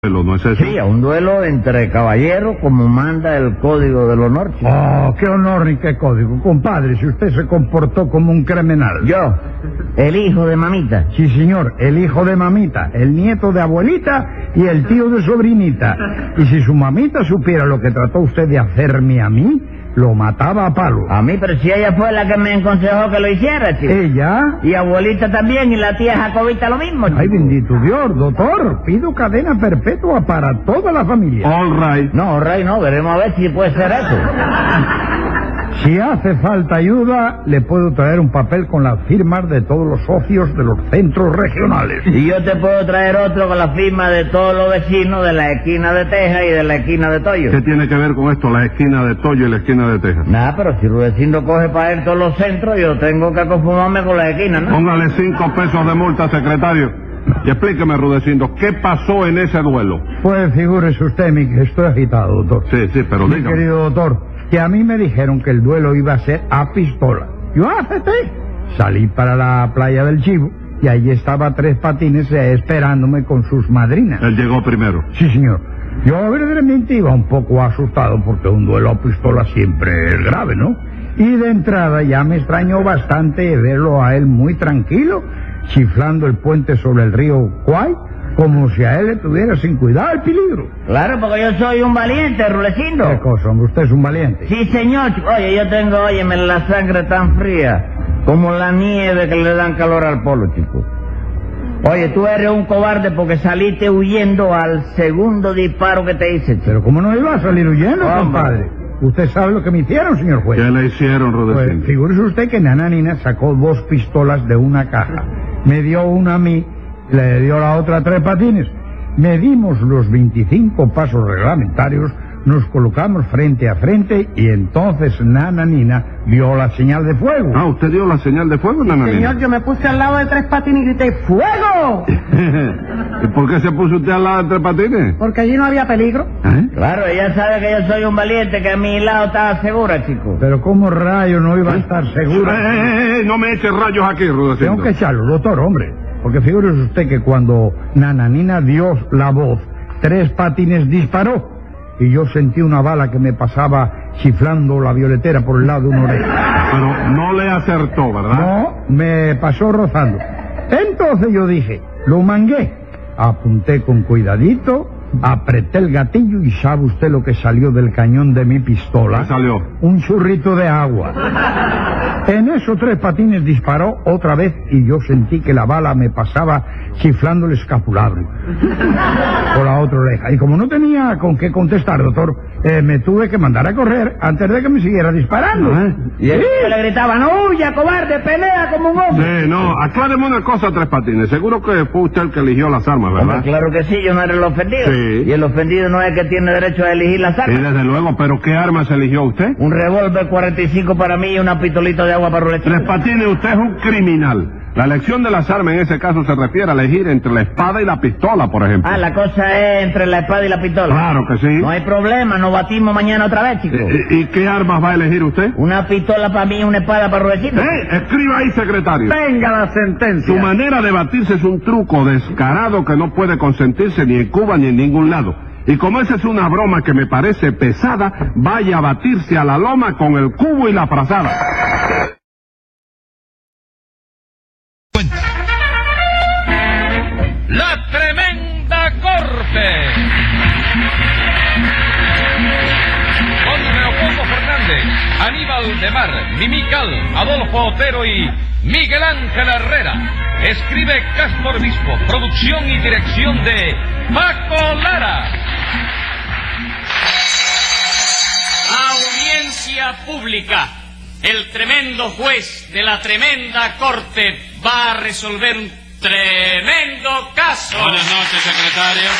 ¿No es eso? Sí, a un duelo entre caballeros como manda el Código del Honor, chico. Oh, qué honor y qué código. Compadre, si usted se comportó como un criminal. Yo, el hijo de mamita. Sí, señor, el hijo de mamita, el nieto de abuelita y el tío de sobrinita. Y si su mamita supiera lo que trató usted de hacerme a mí, lo mataba a palo. A mí, pero si ella fue la que me aconsejó que lo hiciera, chico. ¿Ella? Y abuelita también, y la tía Jacobita lo mismo, chico. Ay, bendito Dios, doctor. Pido cadena perpetua para toda la familia. All right. No, Rey, no, veremos a ver si puede ser eso. Si hace falta ayuda, le puedo traer un papel con las firmas de todos los socios de los centros regionales. Y yo te puedo traer otro con la firma de todos los vecinos de la esquina de Texas y de la esquina de Toyo. ¿Qué tiene que ver con esto, la esquina de Toyo y la esquina de Texas? Nada, pero si Rudecindo coge para él todos los centros, yo tengo que conformarme con la esquina, ¿no? Póngale 5 pesos de multa, secretario. Y explíqueme, Rudecindo, ¿qué pasó en ese duelo? Pues figúrese usted, que estoy agitado, doctor. Sí, pero Mi dígame. querido doctor, que a mí me dijeron que el duelo iba a ser a pistola. Yo acepté. Salí para la playa del Chivo y allí estaba Tres Patines esperándome con sus madrinas. Él llegó primero. Sí, señor. Yo verdaderamente iba un poco asustado porque un duelo a pistola siempre es grave, ¿no? Y de entrada ya me extrañó bastante verlo a él muy tranquilo, chiflando el puente sobre el río Kwai, como si a él le tuviera sin cuidado el peligro. Claro, porque yo soy un valiente, Rudecindo. ¿Qué cosa, hombre? Usted es un valiente. Sí, señor. Oye, yo tengo, óyeme, la sangre tan fría como la nieve que le dan calor al polo, chico. Oye, tú eres un cobarde porque saliste huyendo al segundo disparo que te hice, chico. Pero ¿cómo no iba a salir huyendo, Hombre. compadre? Usted sabe lo que me hicieron, señor juez. ¿Qué le hicieron, Pues Rudecindo? figúrese usted que Nananina sacó 2 pistolas de una caja. Me dio una a mí, le dio la otra a Tres Patines. Medimos los 25 pasos reglamentarios, nos colocamos frente a frente y entonces Nananina dio la señal de fuego. Ah, ¿usted dio la señal de fuego, Nananina? Señor, yo me puse al lado de Tres Patines y grité ¡fuego! ¿Y por qué se puso usted al lado de Tres Patines? Porque allí no había peligro. ¿Eh? Claro, ella sabe que yo soy un valiente, que a mi lado estaba segura, chico. Pero ¿cómo rayos no iba a estar seguro? No me eche rayos aquí, Rudecindo. Tengo que echarlo, doctor, hombre. Porque figúrese usted que cuando Nananina dio la voz, Tres Patines disparó. Y yo sentí una bala que me pasaba chiflando la violetera por el lado de una oreja. Pero no le acertó, ¿verdad? No, me pasó rozando. Entonces yo dije, lo mangué. Apunté con cuidadito, apreté el gatillo y ¿sabe usted lo que salió del cañón de mi pistola? ¿Qué salió? Un churrito de agua. En eso Tres Patines disparó otra vez y yo sentí que la bala me pasaba chiflando el escapulario por la otra oreja. Y como no tenía con qué contestar, doctor, me tuve que mandar a correr antes de que me siguiera disparando. Y él le gritaba, no huya, cobarde, pelea como un hombre. Sí, no, acláreme una cosa, Tres Patines. Seguro que fue usted el que eligió las armas, Hombre, ¿verdad? claro que sí, yo no era el ofendido. Sí. Y el ofendido no es el que tiene derecho a elegir las Sí, armas. desde luego, pero ¿qué armas eligió usted? Un revólver 45 para mí y una pistolita de agua para Rudecindo. Tres Patines, usted es un criminal. La elección de las armas en ese caso se refiere a elegir entre la espada y la pistola, por ejemplo. Ah, la cosa es entre la espada y la pistola. Claro que sí. No hay problema, nos batimos mañana otra vez, chico. ¿Y qué armas va a elegir usted? Una pistola para mí y una espada para Rudecindo. Escriba ahí, secretario. Venga la sentencia. Su manera de batirse es un truco descarado que no puede consentirse ni en Cuba ni en ningún lado. Y como esa es una broma que me parece pesada, vaya a batirse a la loma con el cubo y la frazada. La Tremenda Corte. Con Leopoldo Fernández, Aníbal de Mar, Mimical, Adolfo Otero y Miguel Ángel Herrera. Escribe Castro Obispo, producción y dirección de Paco Lara. Audiencia pública. El tremendo juez de la tremenda corte va a resolver un tremendo caso. Buenas noches, secretario.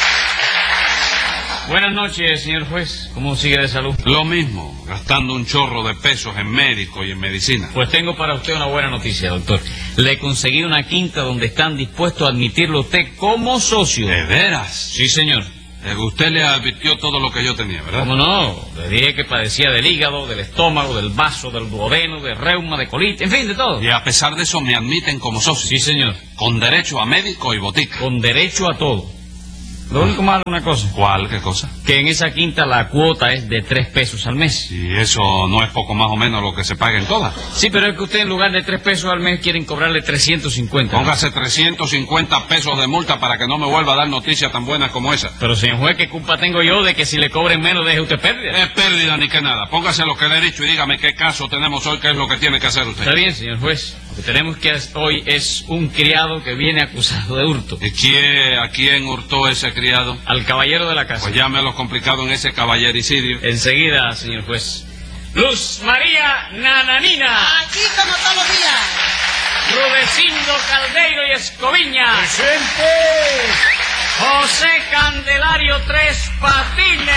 Buenas noches, señor juez. ¿Cómo sigue de salud? Lo mismo, gastando un chorro de pesos en médico y en medicina. Pues tengo para usted una buena noticia, doctor. Le he conseguido una quinta donde están dispuestos a admitirlo usted como socio. ¿De veras? Sí, señor. Usted le advirtió todo lo que yo tenía, ¿verdad? ¿Cómo no? Le dije que padecía del hígado, del estómago, del vaso, del duodeno, de reuma, de colitis, en fin, de todo. Y a pesar de eso me admiten como socio. Sí, señor. Con derecho a médico y botica. Con derecho a todo. Lo único malo es una cosa. ¿Cuál? ¿Qué cosa? Que en esa quinta la cuota es de 3 pesos al mes. Y eso no es poco más o menos lo que se paga en todas. Sí, pero es que usted en lugar de 3 pesos al mes quieren cobrarle 350. Póngase 350 pesos de multa para que no me vuelva a dar noticias tan buenas como esa. Pero señor juez, ¿qué culpa tengo yo de que si le cobren menos deje usted pérdida? Es pérdida ni que nada. Póngase lo que le he dicho y dígame qué caso tenemos hoy, qué es lo que tiene que hacer usted. Está bien, señor juez. Lo que tenemos que hacer hoy es un criado que viene acusado de hurto. ¿Y a quién hurtó ese criado? Al caballero de la casa. Pues llámelo complicado en ese caballericidio. Enseguida, señor juez. Luz María Nananina. Aquí como todos los días. Rudecindo Caldeiro y Escoviña. ¡Presente! José Candelario Tres Patines.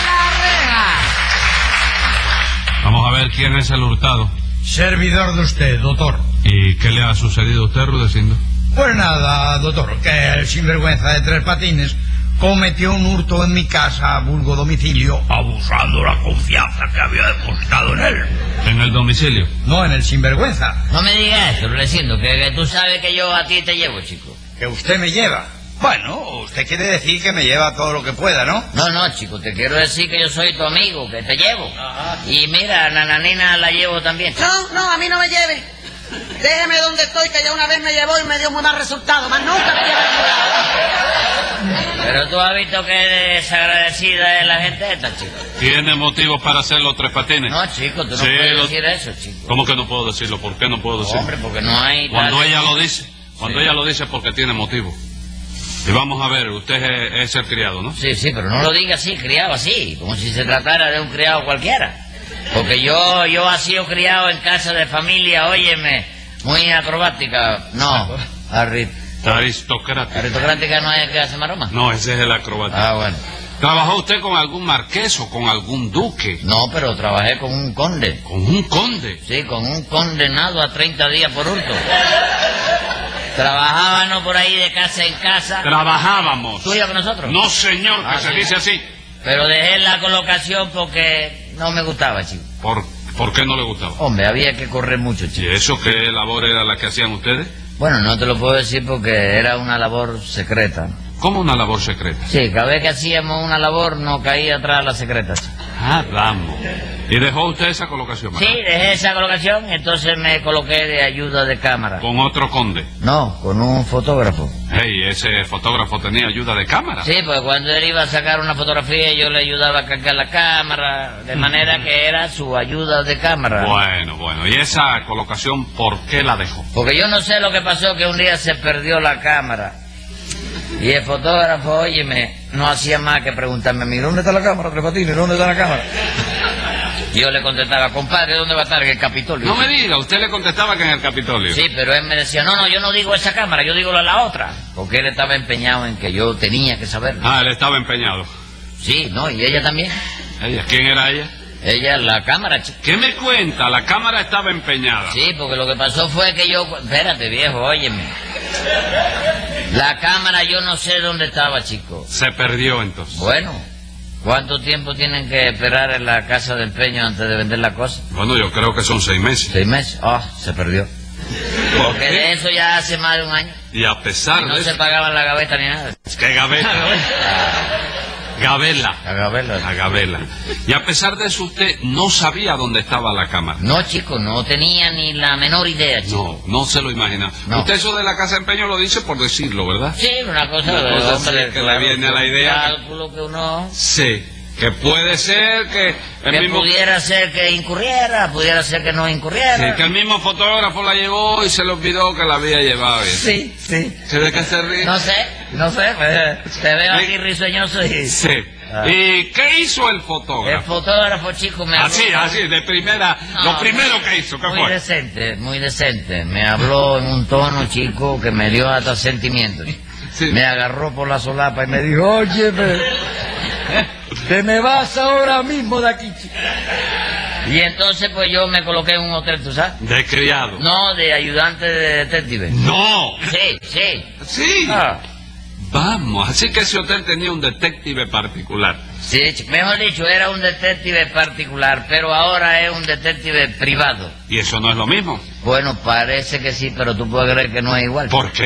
Vamos a ver quién es el hurtado. Servidor de usted, doctor. ¿Y qué le ha sucedido a usted, Rudecindo? Pues nada, doctor, que el sinvergüenza de Tres Patines cometió un hurto en mi casa, vulgo domicilio, abusando la confianza que había depositado en él. ¿En el domicilio? No, en el sinvergüenza. No me digas eso, Rudecindo, que tú sabes que yo a ti te llevo, chico. Que usted me lleva. Bueno, usted quiere decir que me lleva todo lo que pueda, ¿no? No, chico, te quiero decir que yo soy tu amigo, que te llevo. Y mira, a Nananina la llevo también. No, a mí no me lleve. Déjeme donde estoy, que ya una vez me llevó y me dio muy mal resultado. Más nunca me lleva a ningún lado. Pero tú has visto que desagradecida es la gente esta, chico. ¿Tiene motivos para hacerlo, Tres Patines? No, chico, tú no Sí, puedes decir eso, chico. ¿Cómo que no puedo decirlo? ¿Por qué no puedo decirlo? Hombre, porque no hay... Cuando ella lo dice, Sí. ella lo dice es porque tiene motivo. Y vamos a ver, usted es el criado, ¿no? Sí, pero no lo diga así, criado así, como si se tratara de un criado cualquiera. Porque yo ha sido criado en casa de familia, óyeme, muy acrobática. No, Aristocrático. aristocrática no es que hace maroma. No, ese es el acrobático. Ah, bueno. ¿Trabajó usted con algún marqués o con algún duque? No, pero trabajé con un conde. ¿Con un conde? Sí, con un condenado a 30 días por hurto. Trabajábamos por ahí de casa en casa. Trabajábamos. ¿Tú y yo con nosotros? No, señor, que se sí. dice así. Pero dejé la colocación porque no me gustaba, chico. ¿Por qué no le gustaba? Hombre, había que correr mucho, ¿Y chico. eso qué labor era la que hacían ustedes? Bueno, no te lo puedo decir porque era una labor secreta. ¿Cómo una labor secreta? Sí, cada vez que hacíamos una labor no caía atrás la secreta, chico. Ah, vamos. ¿Y dejó usted esa colocación? Sí, dejé esa colocación, entonces me coloqué de ayuda de cámara. ¿Con otro conde? No, con un fotógrafo. Hey, ese fotógrafo tenía ayuda de cámara. Sí, pues cuando él iba a sacar una fotografía yo le ayudaba a cargar la cámara, de manera que era su ayuda de cámara. Bueno. ¿Y esa colocación por qué la dejó? Porque yo no sé lo que pasó, que un día se perdió la cámara. Y el fotógrafo, óyeme, no hacía más que preguntarme a mí, ¿dónde está la cámara, Tres Patines? ¿Dónde está la cámara? Y yo le contestaba, compadre, ¿dónde va a estar? En el Capitolio. No me diga, usted le contestaba que en el Capitolio. Sí, pero él me decía, no, yo no digo esa cámara, yo digo la otra. Porque él estaba empeñado en que yo tenía que saberlo. Ah, él estaba empeñado. Sí, ¿no? Y ella también. ¿Ella? ¿Quién era ella? Ella, la cámara, chico. ¿Qué me cuenta? La cámara estaba empeñada. Sí, porque lo que pasó fue que yo... Espérate, viejo, óyeme. La cámara yo no sé dónde estaba, chico. Se perdió entonces. Bueno, ¿cuánto tiempo tienen que esperar en la casa de empeño antes de vender la cosa? Bueno, yo creo que son 6 meses. 6 meses. Se perdió. Porque de eso ya hace más de un año. Y a pesar Y no de se eso... pagaban la gaveta ni nada. ¿Qué gaveta? Gabela. La gaveta. La gabela. Y a pesar de eso, usted no sabía dónde estaba la cámara. No, chico, no tenía ni la menor idea, chico. No se lo imagina. No. Usted eso de la casa de empeño lo dice por decirlo, ¿verdad? Sí, una cosa sí, que le viene a la idea. Cálculo que uno... Sí. Que puede ser que Que pudiera ser que incurriera, pudiera ser que no incurriera. Sí, que el mismo fotógrafo la llevó y se le olvidó que la había llevado. Sí. ¿Sí de qué se ríe? No sé, pues, te veo aquí risueñoso y... Sí. ¿Y qué hizo el fotógrafo? El fotógrafo, chico, me habló... Así, de primera... No, lo primero que hizo, ¿qué fue? Muy decente. Me habló en un tono, chico, que me dio hasta sentimientos. Sí. Me agarró por la solapa y me dijo, óyeme, te me vas ahora mismo de aquí, chico. Y entonces, pues yo me coloqué en un hotel, ¿tú sabes? De criado. No, de ayudante de detective. ¡No! Sí. Sí. Ah. Vamos, así que ese hotel tenía un detective particular. Sí, mejor dicho, era un detective particular, pero ahora es un detective privado. ¿Y eso no es lo mismo? Bueno, parece que sí, pero tú puedes creer que no es igual. ¿Por qué?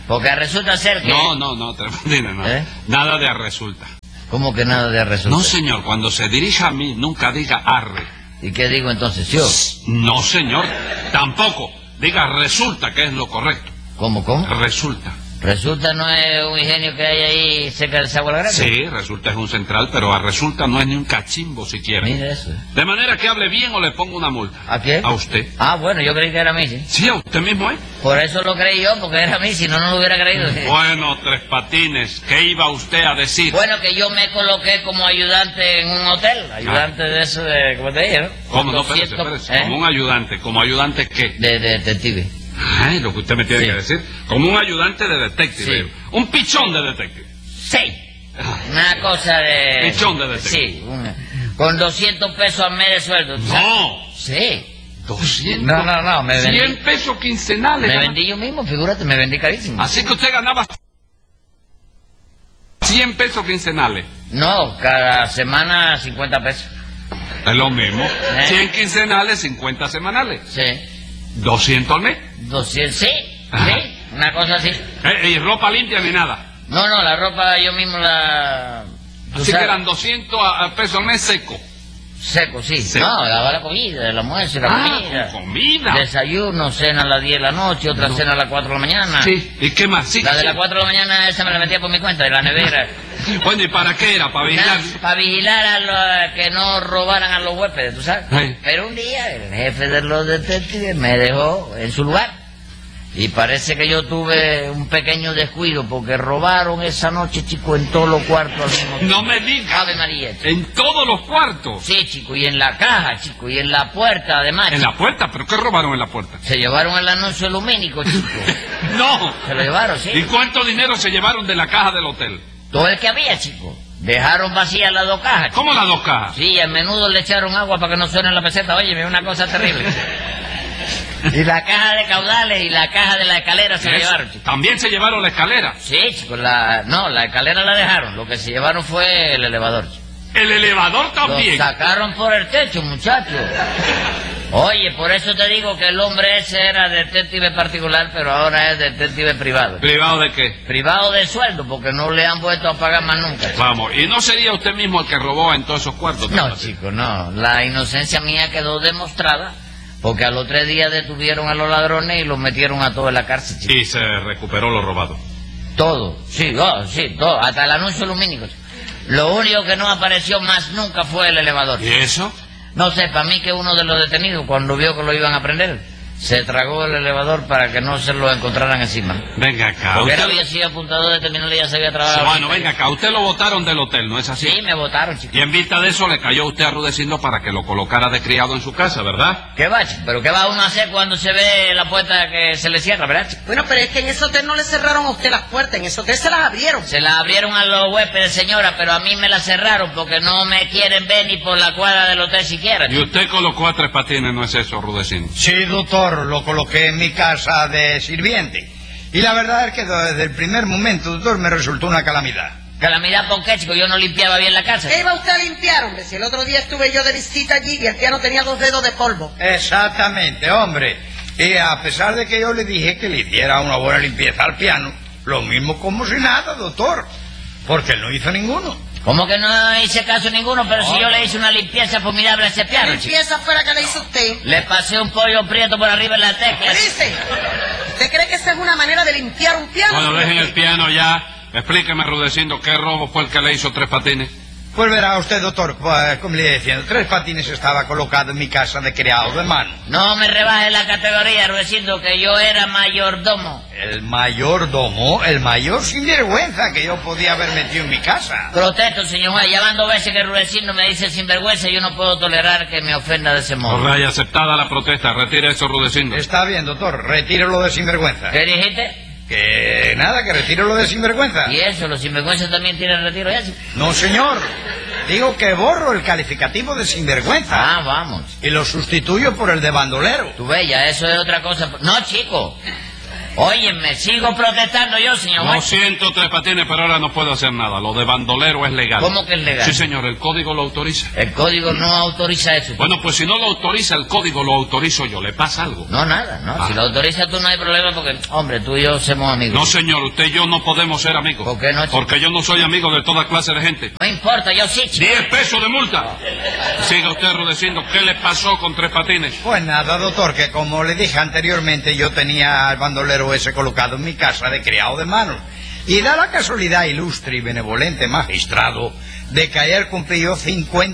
Porque resulta ser que... No, Tres Patines, no. Nada de resulta. ¿Cómo que nada de resulta? No, señor, cuando se dirija a mí, nunca diga arre. ¿Y qué digo entonces, yo? No, señor, tampoco. Diga resulta, que es lo correcto. ¿Cómo? Resulta. ¿Resulta no es un ingenio que hay ahí cerca del Sagua Grande? Sí, resulta es un central, pero a resulta no es ni un cachimbo siquiera. Mira eso. De manera que hable bien o le pongo una multa. ¿A qué? A usted. Ah, bueno, yo creí que era a mí, sí. Sí, a usted mismo, ¿eh? Por eso lo creí yo, porque era a mí, si no, no lo hubiera creído. Bueno, Tres Patines, ¿qué iba usted a decir? Bueno, que yo me coloqué como ayudante en un hotel. Ayudante de eso de... ¿Cómo te dije, no? ¿Cómo? No, espérese. Como un ayudante. ¿Como ayudante qué? De detective. Ay, lo que usted me tiene que decir. Como un ayudante de detective. Sí. Un pichón de detective. Sí. Una cosa de... Pichón de detective. Sí, con 200 pesos al mes de sueldo. No. Sí. 200. No, me vendí. 100 pesos quincenales. Me vendí yo mismo, figúrate, me vendí carísimo. Así que usted ganaba 100 pesos quincenales. No, cada semana 50 pesos. Es lo mismo. 100 quincenales, 50 semanales. Sí. 200 al mes. 200, sí, una cosa así. ¿Y ropa limpia ni nada? No, la ropa yo mismo la... Así que eran 200 pesos al mes seco. Seco, sí. Seco. No, daba la comida, el almuerzo, la comida. Con comida. Desayuno, cena a las 10 de la noche, otra cena a las 4 de la mañana. Sí, ¿y qué más? Sí, La de las 4 de la mañana esa me la metía por mi cuenta, de la nevera. Bueno, ¿y para qué era? ¿Para vigilar? Para vigilar a los que no robaran a los huéspedes, ¿tú sabes? Sí. Pero un día el jefe de los detectives me dejó en su lugar. Y parece que yo tuve un pequeño descuido porque robaron esa noche, chico, en todos los cuartos al mismo tiempo. No me diga. Ave María, chico. ¿En todos los cuartos? Sí, chico, y en la caja, chico, y en la puerta, además. ¿En la puerta? ¿Pero qué robaron en la puerta? Se llevaron el anuncio lumínico, chico. ¡No! Se lo llevaron, sí. ¿Y cuánto dinero se llevaron de la caja del hotel? Todo el que había, chico. Dejaron vacías las 2 cajas, chico. ¿Cómo las 2 cajas? Sí, al menudo le echaron agua para que no suene la peseta. Oye, es una cosa terrible. Y la caja de caudales y la caja de la escalera se la llevaron, chico. ¿También se llevaron la escalera? Sí, chico, la escalera la dejaron. Lo que se llevaron fue el elevador, chico. ¿El elevador también? Lo sacaron por el techo, muchacho. Oye, por eso te digo que el hombre ese era detective particular, pero ahora es detective privado. ¿Privado de qué? Privado de sueldo, porque no le han vuelto a pagar más nunca, chico. Vamos, ¿y no sería usted mismo el que robó en todos esos cuartos? No, chico, no. La inocencia mía quedó demostrada, porque a los 3 días detuvieron a los ladrones y los metieron a todos en la cárcel, chico. Y se recuperó lo robado. Todo, sí, todo, hasta el anuncio lumínico. Lo único que no apareció más nunca fue el elevador. ¿Y eso? No sé, para mí que uno de los detenidos, cuando vio que lo iban a prender, se tragó el elevador para que no se lo encontraran encima. Venga acá. Porque él Usted... había sido apuntador de terminal y ya se había trabajado. Bueno, venga acá. Usted lo botaron del hotel, ¿no es así? Sí, me votaron, chico. Y en vista de eso le cayó usted a Rudecindo para que lo colocara de criado en su casa, ¿verdad? ¿Qué va, chico? ¿Pero qué va uno a hacer cuando se ve la puerta que se le cierra, verdad, chico? Bueno, pero es que en ese hotel no le cerraron a usted las puertas, en ese hotel se las abrieron. Se la abrieron a los huéspedes, señora, pero a mí me la cerraron porque no me quieren ver ni por la cuadra del hotel siquiera, Y chico. usted colocó a Tres Patines, ¿no es eso, Rudecindo? Sí, doctor, lo coloqué en mi casa de sirviente. Y la verdad es que desde el primer momento, doctor, me resultó una calamidad. Calamidad, ¿por qué, chico? Yo no limpiaba bien la casa. ¿Qué iba usted a limpiar, hombre? Si el otro día estuve yo de visita allí y el piano tenía 2 dedos de polvo. Exactamente, hombre. Y a pesar de que yo le dije que le hiciera una buena limpieza al piano, lo mismo como si nada, doctor. Porque él no hizo ninguno. ¿Cómo que no hice caso ninguno? Pero si yo le hice una limpieza formidable a ese ¿Qué piano, chico. limpieza fue la que le hizo usted? Le pasé un pollo prieto por arriba en la ¿Qué tecla. dice? ¿Usted cree que esa es una manera de limpiar un piano? Bueno, dejen el piano ya. Explíqueme, Rudecindo, ¿qué robo fue el que le hizo Tres Patines? Pues verá usted, doctor, pues, como le iba diciendo, Tres Patines estaba colocado en mi casa de criado de mano. No me rebaje la categoría, Rudecindo, que yo era mayordomo. El mayordomo, el mayor sinvergüenza que yo podía haber metido en mi casa. Protesto, señor juez. Ya van 2 veces que Rudecindo me dice sinvergüenza y yo no puedo tolerar que me ofenda de ese modo. All right, aceptada la protesta. Retire eso, Rudecindo. Está bien, doctor, retírelo de sinvergüenza. ¿Qué dijiste? Que nada, que retírelo de sinvergüenza. ¿Y eso? ¿Los sinvergüenzas también tienen retiro ya, chico? No, señor. Digo que borro el calificativo de sinvergüenza. Ah, vamos. Y lo sustituyo por el de bandolero. Tú ves, ya eso es otra cosa. No, chico. Oye, me sigo protestando yo, señor Lo juez. siento, Tres Patines, pero ahora no puedo hacer nada. Lo de bandolero es legal. ¿Cómo que es legal? Sí, señor, el código lo autoriza. El código no autoriza eso. Bueno, pues si no lo autoriza el código, lo autorizo yo. ¿Le pasa algo? No, nada, no. Ah. Si lo autorizas tú no hay problema porque, hombre, tú y yo somos amigos. No, señor, usted y yo no podemos ser amigos. ¿Por qué no, chico? Porque yo no soy amigo de toda clase de gente. No importa, yo sí, chico. 10 pesos de multa. Siga usted rudeciendo. ¿Qué le pasó con Tres Patines? Pues nada, doctor, que como le dije anteriormente, yo tenía al bandolero ese colocado en mi casa de criado de manos. Y da la casualidad ilustre y benevolente magistrado de que ayer cumplí yo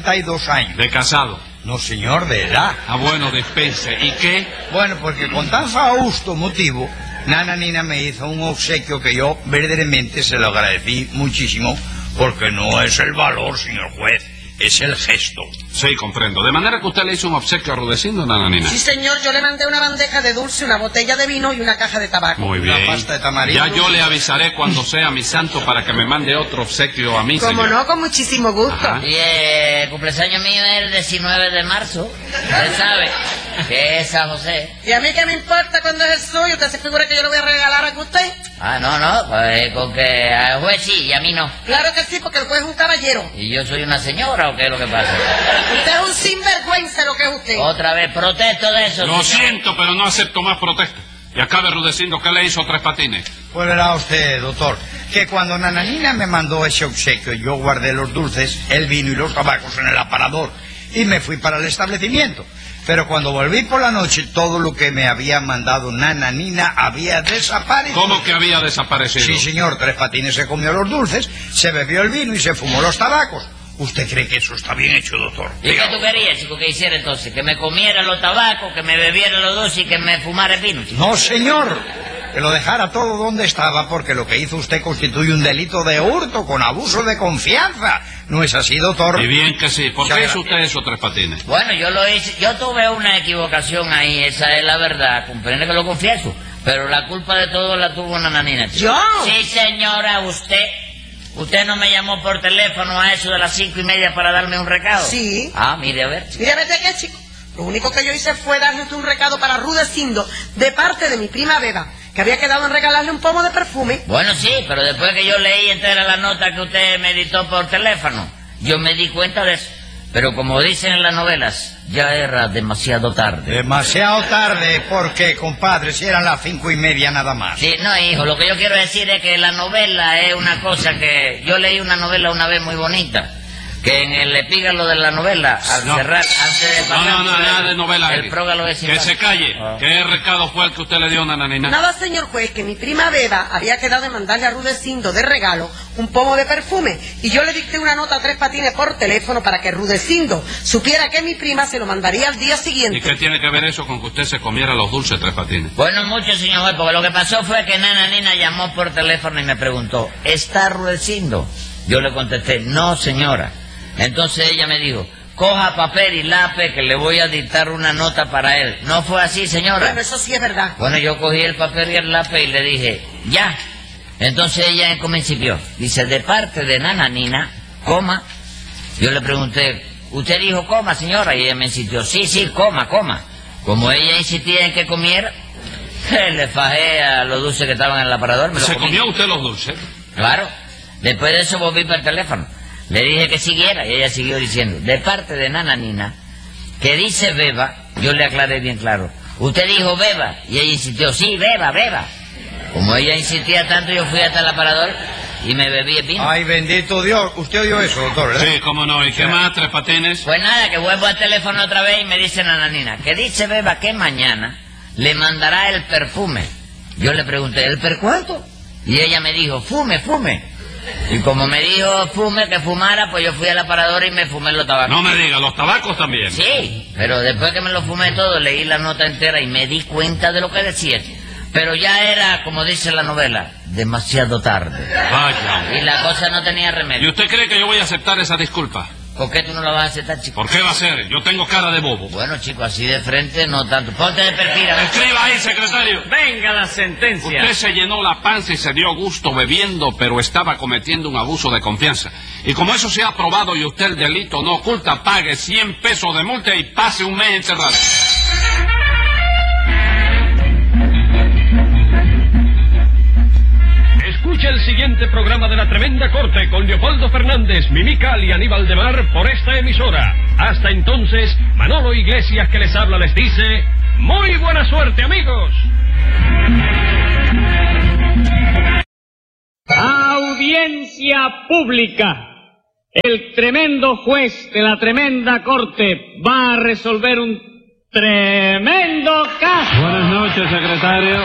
52 años. De casado. No, señor, de edad. Ah, bueno, dispense. ¿Y qué? Bueno, porque con tan fausto motivo, Nana Nina me hizo un obsequio que yo verdaderamente se lo agradecí muchísimo, porque no es el valor, señor juez, es el gesto. Sí, comprendo. De manera que usted le hizo un obsequio a Rudecindo, Nananina. Sí, señor, yo le mandé una bandeja de dulce, una botella de vino y una caja de tabaco. Muy Una bien. pasta de tamarindo. Ya yo le avisaré cuando sea mi santo para que me mande otro obsequio a mí, Como señor. no, con muchísimo gusto. Ajá. Y el cumpleaños mío es el 19 de marzo. Usted sabe que es San José. ¿Y a mí qué me importa cuando es el suyo? ¿Usted se figura que yo le voy a regalar a usted? Ah, no, pues con que al juez sí y a mí no. Claro que sí, porque el juez es un caballero. ¿Y yo soy una señora o qué es lo que pasa? Usted es un sinvergüenza lo que es usted. Otra vez protesto de eso. Lo señor. siento, pero no acepto más protestas. Y acabe Rudecindo, ¿qué le hizo Tres Patines? Pues verá usted, doctor, que cuando Nananina me mandó ese obsequio, yo guardé los dulces, el vino y los tabacos en el aparador y me fui para el establecimiento. Pero cuando volví por la noche, todo lo que me había mandado Nananina había desaparecido. ¿Cómo que había desaparecido? Sí, señor, Tres Patines se comió los dulces, se bebió el vino y se fumó los tabacos. ¿Usted cree que eso está bien hecho, doctor? ¿Y qué tú querías, chico, que hiciera entonces? ¿Que me comiera los tabacos, que me bebiera los dulces y que me fumara el vino, chico? No, señor. Que lo dejara todo donde estaba, porque lo que hizo usted constituye un delito de hurto con abuso de confianza. ¿No es así, doctor? Y bien que sí. ¿Por qué Muchas hizo usted eso, Tres Patines? Bueno, yo lo hice, yo tuve una equivocación ahí, esa es la verdad, comprende que lo confieso. Pero la culpa de todo la tuvo Nananina, chico. ¿Yo? Sí, señora, usted. ¿Usted no me llamó por teléfono a eso de las 5:30 para darme un recado? Sí. Ah, mire, a ver. Mira, ¿de qué, chico? Lo único que yo hice fue darle un recado para Rudecindo de parte de mi prima Beba, que había quedado en regalarle un pomo de perfume. Bueno, sí, pero después que yo leí entera la nota que usted me dictó por teléfono, yo me di cuenta de eso. Pero como dicen en las novelas, ya era demasiado tarde. Demasiado tarde, porque, compadre, si eran las 5:30 nada más. Sí, no, hijo, lo que yo quiero decir es que la novela es una cosa que... Yo leí una novela una vez muy bonita, que en el epígalo de la novela, al No. cerrar, antes de pasar... Nada de novela. El prógalo es... Que se calle. Ah. ¿Qué recado fue el que usted le dio a Nananina? Nada, señor juez, que mi prima Beba había quedado en mandarle a Rudecindo de regalo un pomo de perfume. Y yo le dicté una nota a Tres Patines por teléfono para que Rudecindo supiera que mi prima se lo mandaría al día ¿Y siguiente. qué tiene que ver eso con que usted se comiera los dulces, Tres Patines? Bueno, mucho, señor juez, porque lo que pasó fue que Nananina llamó por teléfono y me preguntó, ¿está Rudecindo? Yo le contesté, no, señora. Entonces ella me dijo, coja papel y lápiz que le voy a dictar una nota para él. ¿No fue así, señora? Bueno, eso sí es verdad. Bueno, yo cogí el papel y el lápiz y le dije, ya. Entonces ella incipió. Dice, de parte de Nananina, coma. Yo le pregunté, ¿usted dijo coma, señora? Y ella me insistió, sí, coma. Como ella insistía en que comiera, le fajé a los dulces que estaban en el aparador. Me lo ¿Se comí. comió usted los dulces? Claro. Después de eso volví para el teléfono. Le dije que siguiera y ella siguió diciendo, de parte de Nananina, que dice Beba, yo le aclaré bien claro. Usted dijo Beba y ella insistió, sí, Beba. Como ella insistía tanto, yo fui hasta el aparador y me bebí el vino. Ay, bendito Dios. Usted oyó eso, doctor, ¿verdad? Sí, cómo no. ¿Y qué más, Tres Patines? Pues nada, que vuelvo al teléfono otra vez y me dice Nananina, que dice Beba que mañana le mandará el perfume. Yo le pregunté, ¿el per cuánto? Y ella me dijo, fume. Y como me dijo fume, que fumara, pues yo fui al aparador y me fumé los tabacos. No me diga, ¿los tabacos también? Sí, pero después que me lo fumé todo, leí la nota entera y me di cuenta de lo que decía. Pero ya era, como dice la novela, demasiado tarde. Vaya. Y la cosa no tenía ¿Y remedio. usted cree que yo voy a aceptar esa disculpa? ¿Por qué tú no la vas a aceptar, chico? ¿Por qué va a ser? Yo tengo cara de bobo. Bueno, chico, así de frente no tanto. Ponte de perfil, a ver. Escriba ahí, secretario. Venga la sentencia. Usted se llenó la panza y se dio gusto bebiendo, pero estaba cometiendo un abuso de confianza. Y como eso se ha probado y usted el delito no oculta, pague 100 pesos de multa y pase un mes encerrado. el siguiente programa de La Tremenda Corte con Leopoldo Fernández, Mimical y Aníbal de Mar por esta emisora. Hasta entonces, Manolo Iglesias que les habla les dice, ¡muy buena suerte, amigos! Audiencia pública. El tremendo juez de la tremenda corte va a resolver un tremendo caso. Buenas noches, secretario.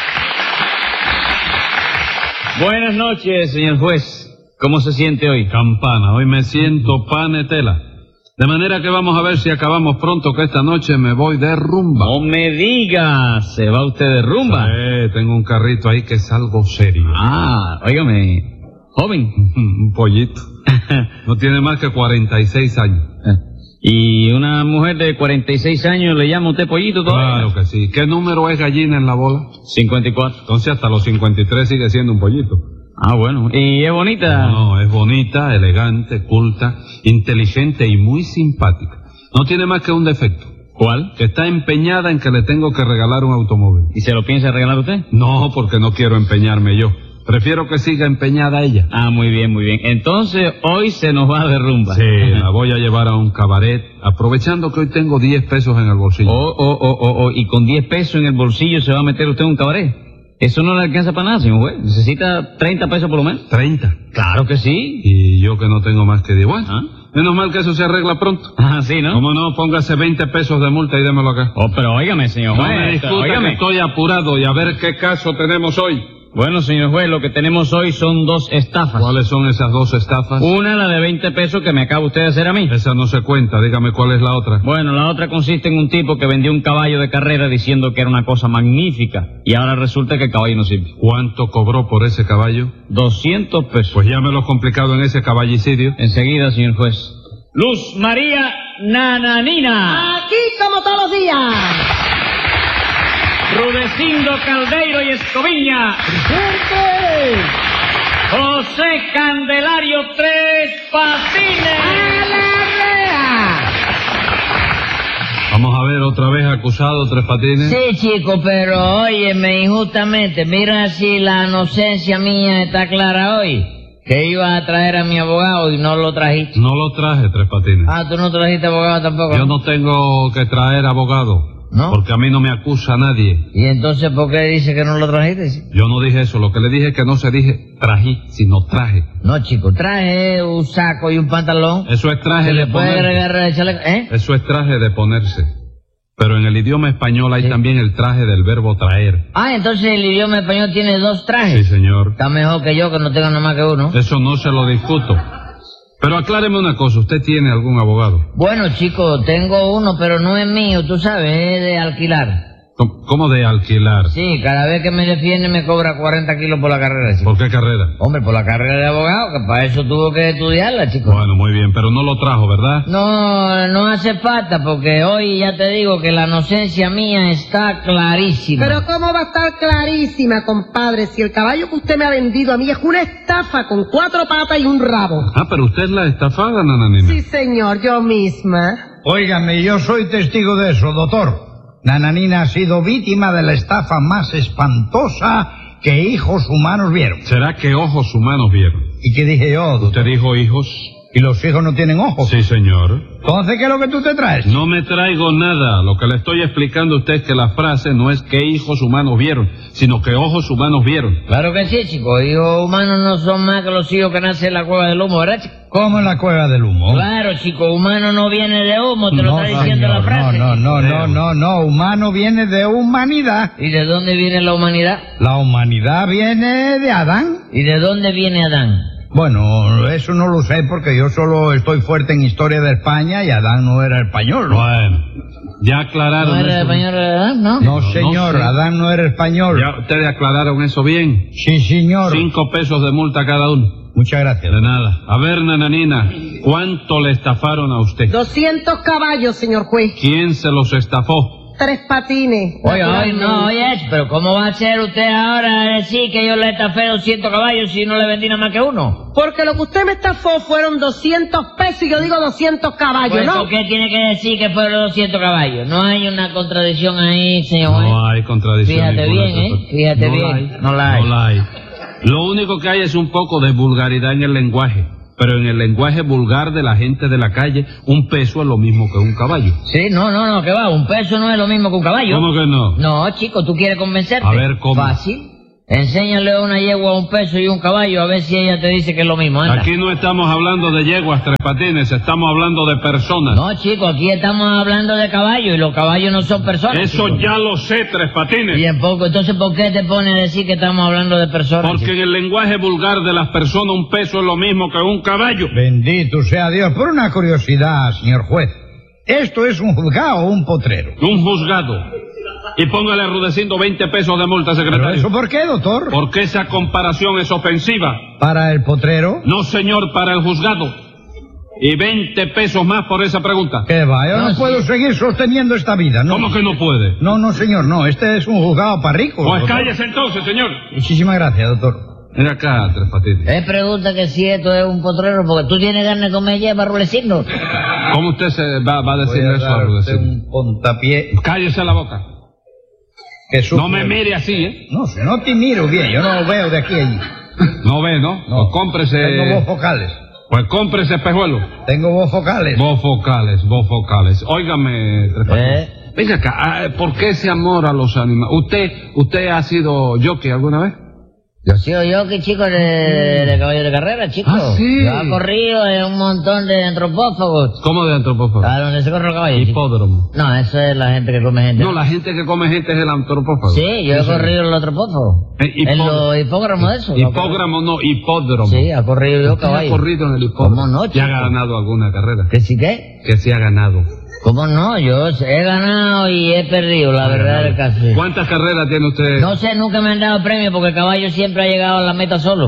Buenas noches, señor juez. ¿Cómo se siente hoy? Campana, hoy me siento panetela. De manera que vamos a ver si acabamos pronto, que esta noche me voy de rumba. No me diga, ¿se va usted de rumba? Tengo un carrito ahí que es algo serio. Óigame, joven. Un pollito. No tiene más que 46 años. ¿Y una mujer de 46 años le llama a usted pollito todavía? Claro que sí. ¿Qué número es gallina en la bola? 54. Entonces hasta los 53 sigue siendo un pollito. Bueno. ¿Y es bonita? No, es bonita, elegante, culta, inteligente y muy simpática. No tiene más que un defecto. ¿Cuál? Que está empeñada en que le tengo que regalar un automóvil. ¿Y se lo piensa regalar usted? No, porque no quiero empeñarme yo. Prefiero que siga empeñada ella. Muy bien, muy bien. Entonces, hoy se nos va de rumba. Sí, la voy a llevar a un cabaret, aprovechando que hoy tengo 10 pesos en el bolsillo. ¿Y con 10 pesos en el bolsillo se va a meter usted en un cabaret? Eso no le alcanza para nada, señor juez. Necesita 30 pesos por lo menos. ¿30? Claro que sí. Y yo que no tengo más que 10. Bueno, menos mal que eso se arregla pronto. Sí, ¿no? ¿Cómo no? Póngase 20 pesos de multa y démelo acá. Pero óigame, señor juez. No me discuta, que estoy apurado y a ver qué caso tenemos hoy. Bueno, señor juez, lo que tenemos hoy son 2 estafas. ¿Cuáles son esas 2 estafas? Una, la de 20 pesos que me acaba usted de hacer a mí. Esa no se cuenta, dígame cuál es la otra. Bueno, la otra consiste en un tipo que vendió un caballo de carrera diciendo que era una cosa magnífica. Y ahora resulta que el caballo no sirve. ¿Cuánto cobró por ese caballo? 200 pesos. Pues ya me lo he complicado en ese caballicidio. Enseguida, señor juez. Luz María Nananina. Aquí como todos los días. Rudecindo Caldeiro y Escoviña. ¡Presente! José Candelario Tres Patines. ¡A la rea! Vamos a ver otra vez acusado Tres Patines. Sí, chico, pero óyeme, injustamente, mira si la inocencia mía está clara hoy. Que iba a traer a mi abogado y no lo trajiste. No lo traje, Tres Patines. ¿Tú no trajiste abogado tampoco? Yo no tengo que traer abogado. ¿No? Porque a mí no me acusa nadie. ¿Y entonces por qué dice que no lo trajiste? Yo no dije eso, lo que le dije es que no se dije trají, sino traje. No, chico, traje un saco y un pantalón. Eso es traje ¿Se de le puede ponerse. agregar el chaleco? Eso es traje de ponerse. Pero en el idioma español hay también el traje del verbo traer. Entonces el idioma español tiene 2 trajes. Sí, señor. Está mejor que yo, que no tengo nada más que uno. Eso no se lo discuto. Pero acláreme una cosa, ¿usted tiene algún abogado? Bueno, chico, tengo uno, pero no es mío, tú sabes, es de alquilar. ¿Cómo de alquilar? Sí, cada vez que me defiende me cobra 40 kilos por la carrera, chico. ¿Por qué carrera? Hombre, por la carrera de abogado, que para eso tuvo que estudiarla, chico. Bueno, muy bien, pero no lo trajo, ¿verdad? No hace falta, porque hoy ya te digo que la inocencia mía está clarísima. Pero ¿cómo va a estar clarísima, compadre, si el caballo que usted me ha vendido a mí es una estafa con 4 patas y un rabo? Pero usted es la estafada, Nananina. Sí, señor, yo misma. Óigame, yo soy testigo de eso, doctor. Nananina ha sido víctima de la estafa más espantosa que hijos humanos vieron. ¿Será que ojos humanos vieron? ¿Y qué dije yo, doctor? ¿Usted dijo hijos? ¿Y los hijos no tienen ojos? Sí, señor. Entonces, ¿qué es lo que tú te traes? No me traigo nada. Lo que le estoy explicando a usted es que la frase no es que hijos humanos vieron, sino que ojos humanos vieron. Claro que sí, chico. Hijos humanos no son más que los hijos que nacen en la cueva del humo, ¿verdad, chico? ¿Cómo en la cueva del humo? Claro, chico, humano no viene de humo, te lo está diciendo la frase. No, humano viene de humanidad. ¿Y de dónde viene la humanidad? La humanidad viene de Adán. ¿Y de dónde viene Adán? Bueno, eso no lo sé porque yo solo estoy fuerte en historia de España y Adán no era español, ¿no? Bueno, ya aclararon ¿No era eso. español Adán, no? No, señor, no sé. Adán no era español. ¿Ya ustedes aclararon eso bien? Sí, señor. 5 pesos de multa cada uno. Muchas gracias. De nada. A ver, Nananina, ¿cuánto le estafaron a usted? 200 caballos, señor juez. ¿Quién se los estafó? 3 patines. Oye, pero ¿cómo va a ser usted ahora a decir que yo le estafé 200 caballos si no le vendí nada más que uno? Porque lo que usted me estafó fueron 200 pesos y yo digo 200 caballos, Pues, ¿no? ¿por qué tiene que decir que fueron 200 caballos? No hay una contradicción ahí, señor juez. No hay contradicción. Fíjate ninguna, bien, Tres Patines. Fíjate No bien. la hay. No la hay. No la hay. Lo único que hay es un poco de vulgaridad en el lenguaje. Pero en el lenguaje vulgar de la gente de la calle, un peso es lo mismo que un caballo. Sí, no, que va, un peso no es lo mismo que un caballo. ¿Cómo que no? No, chico, ¿tú quieres convencerte? A ver, ¿cómo? Fácil. Enséñale a una yegua un peso y un caballo a ver si ella te dice que es lo mismo. Anda. Aquí no estamos hablando de yeguas, Tres Patines, estamos hablando de personas. No, chico, aquí estamos hablando de caballos y los caballos no son personas. Eso chico. ya lo sé, Tres Patines. Bien poco, entonces ¿por qué te pones a decir que estamos hablando de personas? Porque en el lenguaje vulgar de las personas un peso es lo mismo que un caballo. Bendito sea Dios. Por una curiosidad, señor juez. ¿Esto es un juzgado o un potrero? Un juzgado. Y póngale a Rudecindo 20 pesos de multa, ¿Pero secretario. eso por qué, doctor? Porque esa comparación es ofensiva. ¿Para el potrero? No, señor, para el juzgado. Y 20 pesos más por esa pregunta. ¿Qué va? Yo no sí. puedo seguir sosteniendo esta vida, ¿no? ¿Cómo que no puede? No, señor, no. Este es un juzgado para ricos. Pues doctor. cállese entonces, señor. Muchísimas gracias, doctor. Ven acá, Tres Patines. Él pregunta que si esto es un potrero porque tú tienes ganas de comer hierba, Rudecindo. ¿Cómo usted se va a decir Voy a eso a dar usted Rudecindo? un pontapié. Cállese la boca. Que No me mire así, ¿eh? No, si no te miro bien, yo no veo de aquí a allí. No ve, ¿no? No. Pues cómprese... Tengo voz focales. Pues cómprese espejuelo. Tengo voz focales. Vos focales. Óigame, Tres Patines. Venga acá, ¿por qué ese amor a los animales? ¿Usted ha sido jockey alguna vez? Yo soy jockey, chico, de caballo de carrera, chico. Ah, sí. Yo he corrido en un montón de antropófagos. ¿Cómo de antropófago? ¿A donde se corre los caballos? chico? Hipódromo. No, eso es la gente que come gente. No, la gente que come gente es el antropófago. Sí, yo he corrido en los antropófagos. En los hipógramos de eso. Hipógramo, no, hipódromo. Sí, ha corrido yo ¿Usted caballo. ha corrido en el hipódromo? ¿Cómo no, ¿Ya ha chico? ganado alguna carrera? ¿Que sí qué? Que sí ha ganado. ¿Cómo no? Yo he ganado y he perdido, la verdad del caso. ¿Cuántas carreras tiene usted? No sé, nunca me han dado premio porque el caballo siempre ha llegado a la meta solo.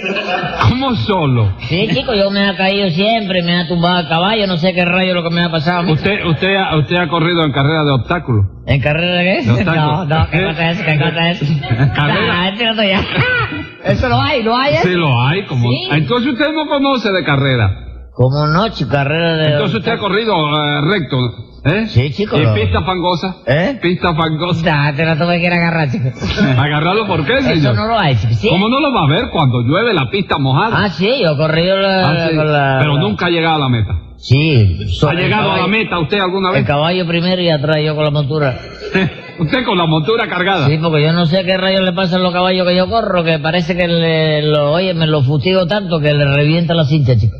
¿Cómo solo? Sí, chico, yo me ha caído siempre, me ha tumbado el caballo, no sé qué rayo lo que me ha pasado a mí. ¿Usted ha corrido en carrera de obstáculos? ¿En carrera de qué? De obstáculos. No, ¿qué cosa es? ¿Qué cosa es? ¿Carrera? No, ya. Eso lo hay, ¿eh? Sí, lo hay. Como... Sí. Entonces usted no conoce de carrera. ¿Cómo no, chico? Carrera de... Entonces usted ha corrido recto, ¿eh? Sí, chico. ¿Y pista fangosa? ¿Eh? Pista fangosa. Te la tuve que ir a agarrar, chico. ¿Agarrarlo por qué, señor? Eso no lo hay, chico. Sí. ¿Cómo no lo va a ver cuando llueve la pista mojada? Ah, sí, yo he corrido Sí. con la... Pero nunca ha llegado a la meta. Sí. ¿Ha llegado a la meta usted alguna El vez? caballo primero y atrás yo con la montura. Usted con la montura cargada. Sí, porque yo no sé qué rayos le pasa a los caballos que yo corro, que parece que me lo fustigo tanto que le revienta la cincha, chico.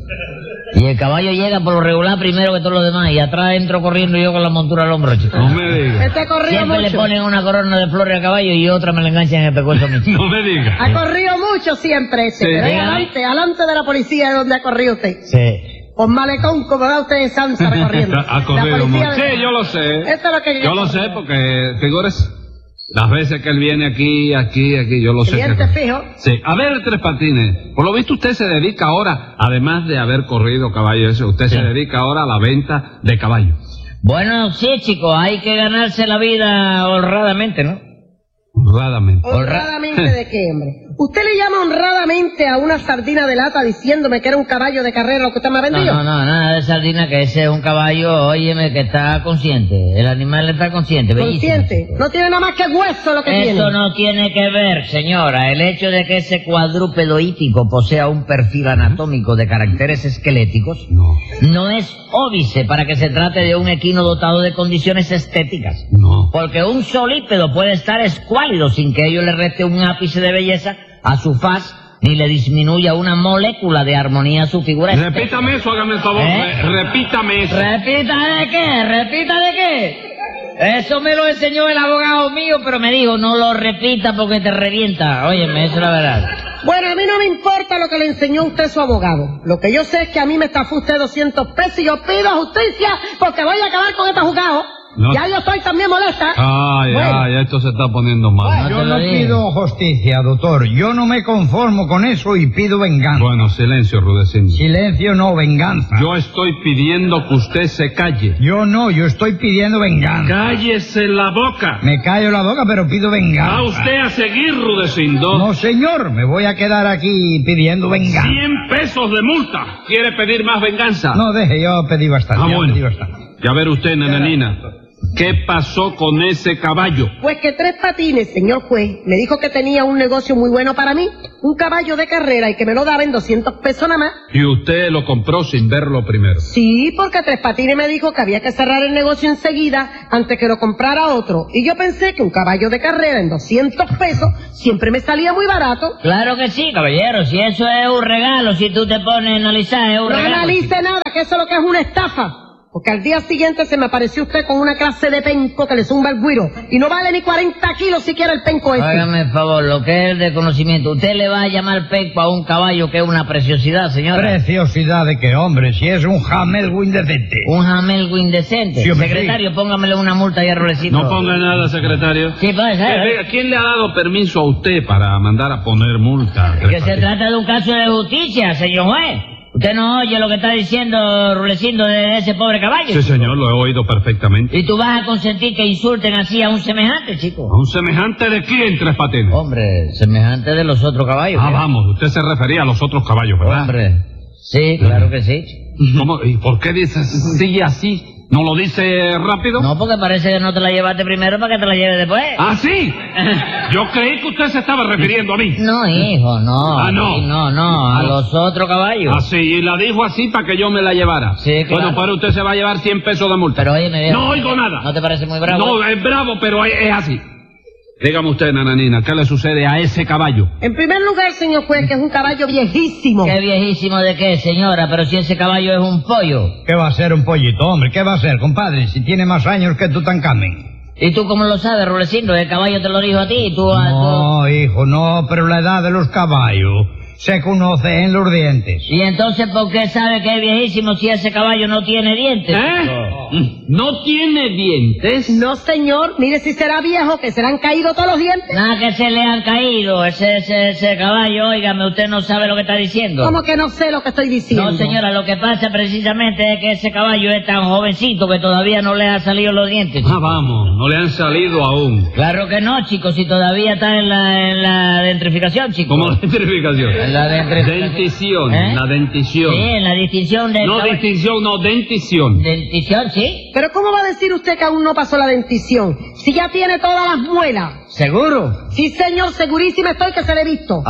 Y el caballo llega por lo regular primero que todos los demás, y atrás entro corriendo yo con la montura al hombro, chico. No me diga. Este ha corrido Siempre le mucho. ponen una corona de flores al caballo y otra me la enganchan en el pescuezo a mí, chico. No me diga. Ha corrido mucho siempre ese. Sí. Pero ahí Dígame. adelante de la policía es donde ha corrido usted. Sí. Por malecón, como va usted en Sansa recorriendo. Ha corrido La policía mucho. de- Sí, yo lo sé. Esto es lo que Yo lo sé porque, figúrese, las veces que él viene aquí, yo lo sé. Cliente fijo. Sí. A ver, Tres Patines, por lo visto usted se dedica ahora, además de haber corrido caballo ese, usted se dedica ahora a la venta de caballos. Bueno, sí, chico, hay que ganarse la vida honradamente, ¿no? Honradamente. ¿Honradamente de qué, hombre? ¿Usted le llama honradamente a una sardina de lata diciéndome que era un caballo de carrera lo que usted me ha vendido? No, nada de sardina, que ese es un caballo, óyeme, que está consciente. El animal está consciente, bellísimo. ¿Consciente? chico. No tiene nada más que hueso lo que tiene. Eso no tiene que ver, señora. El hecho de que ese cuadrúpedo hípico posea un perfil anatómico de caracteres esqueléticos no es óbice para que se trate de un equino dotado de condiciones estéticas. No. Porque un solípedo puede estar escuálido sin que ello le reste un ápice de belleza a su faz ni le disminuya una molécula de armonía a su figura estética. Repítame eso, hágame el favor. Repítame eso. ¿Repita de qué? ¿Repita de qué? Eso me lo enseñó el abogado mío, pero me dijo, no lo repita porque te revienta. Óyeme, eso es la verdad. Bueno, a mí no me importa lo que le enseñó usted su abogado. Lo que yo sé es que a mí me estafó usted 200 pesos y yo pido justicia porque voy a acabar con este juzgado. No. Ya yo estoy también molesta. Ay, Bueno. ay, esto se está poniendo mal. Yo te lo no digo. pido justicia, doctor. Yo no me conformo con eso y pido venganza. Bueno, silencio, Rudecindo. Silencio, no, venganza. Yo estoy pidiendo que usted se calle. Yo no, yo estoy pidiendo venganza. ¡Cállese la boca! Me callo la boca, pero pido venganza. ¿Va usted a seguir, Rudecindo? No, señor, me voy a quedar aquí pidiendo venganza. 100 pesos de multa. ¿Quiere pedir más venganza? No, deje, yo pedí bastante. Ah, ya bueno. pedí bastante. Ya ver usted, nananina. ¿Qué pasó con ese caballo? Pues que Tres Patines, señor juez, me dijo que tenía un negocio muy bueno para mí, un caballo de carrera y que me lo daba en 200 pesos nada más. Y usted lo compró sin verlo primero. Sí, porque Tres Patines me dijo que había que cerrar el negocio enseguida antes que lo comprara otro. Y yo pensé que un caballo de carrera en 200 pesos siempre me salía muy barato. Claro que sí, caballero, si eso es un regalo, si tú te pones a analizar, es un No regalo. analice nada, que eso es lo que es una estafa. Porque al día siguiente se me apareció usted con una clase de penco que le zumba el güiro. Y no vale ni 40 kilos siquiera el penco ese. Hágame el favor, lo que es el de conocimiento. ¿Usted le va a llamar penco a un caballo que es una preciosidad, señora? ¿Preciosidad de qué, hombre? Si es un jamelgo indecente. Un jamelgo indecente. Sí, hombre, Secretario, póngamele una multa y a Rulecito. No ponga nada, secretario. Sí, puede ser. ¿Quién le ha dado permiso a usted para mandar a poner multa? Que se trata de un caso de justicia, señor juez. ¿Usted no oye lo que está diciendo Rulecindo de ese pobre caballo? Sí, señor, lo he oído perfectamente. ¿Y tú vas a consentir que insulten así a un semejante, chico? ¿A un semejante de quién, Tres Patines? Hombre, semejante de los otros caballos. ¿qué? Vamos, usted se refería a los otros caballos, ¿verdad? Hombre, sí, claro que sí. ¿Cómo? ¿Y por qué dices sigue así? ¿No lo dice rápido? No, porque parece que no te la llevaste primero para que te la lleves después. ¿Ah, sí? Yo creí que usted se estaba refiriendo a mí. No, hijo, no. Ah, no. No, a los otros caballos. Ah, sí, y la dijo así para que yo me la llevara. Sí, claro. Bueno, pero usted se va a llevar 100 pesos de multa. Pero oye, me viejo. No oigo nada. ¿No te parece muy bravo? No, es bravo, pero es así. Dígame usted, nananina, ¿qué le sucede a ese caballo? En primer lugar, señor juez, que es un caballo viejísimo. ¿Qué viejísimo de qué, señora? Pero si ese caballo es un pollo. ¿Qué va a ser un pollito, hombre? ¿Qué va a ser, compadre? Si tiene más años que Tutankamen. ¿Y tú cómo lo sabes, Rulecindo? El caballo te lo dijo a ti y tú... No, hijo, no, pero la edad de los caballos se conoce en los dientes. ¿Y entonces por qué sabe que es viejísimo si ese caballo no tiene dientes? ¿No tiene dientes? No, señor, mire si será viejo, que se le han caído todos los dientes. Nada que se le han caído. Ese caballo, óigame, usted no sabe lo que está diciendo. ¿Cómo que no sé lo que estoy diciendo? No, señora, lo que pasa precisamente es que ese caballo es tan jovencito que todavía no le han salido los dientes. Ah, vamos, no le han salido aún. Claro que no, chicos, si todavía está en la dentrificación, chicos. ¿Cómo la dentrificación? En la dentrificación. Dentición, ¿Eh? la dentición. Sí, en la distinción de... No distinción, no, dentición. Dentición, sí. Pero ¿cómo va a decir usted que aún no pasó la dentición? Si ya tiene todas las muelas. ¿Seguro? Sí, señor, segurísimo estoy que se le he visto.